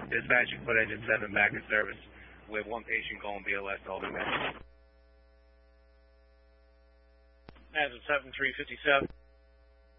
Dispatch, you put engine 7 back in service. We have one patient going BLS all the way. Hazard 7357.